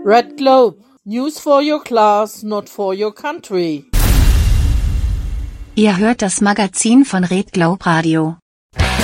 Red Globe. News for your class, not for your country. Ihr hört das Magazin von Red Globe Radio.